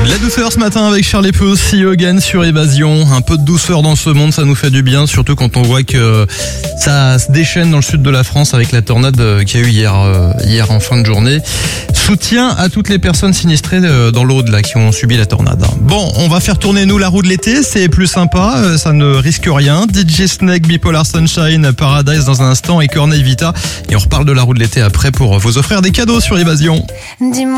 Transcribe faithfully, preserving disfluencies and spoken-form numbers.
La douceur ce matin avec Charlie Puth, See You Again sur Évasion. Un peu de douceur dans ce monde, ça nous fait du bien, surtout quand on voit que ça se déchaîne dans le sud de la France avec la tornade qu'il y a eu hier, euh, hier en fin de journée. Soutien à toutes les personnes sinistrées dans l'Aude là qui ont subi la tornade. Bon, on va faire tourner nous la roue de l'été, c'est plus sympa, ça ne risque rien. D J Snake, Bipolar Sunshine, Paradise dans un instant et Corneille Vita. Et on reparle de la roue de l'été après pour vous offrir des cadeaux sur Évasion. Dis-moi.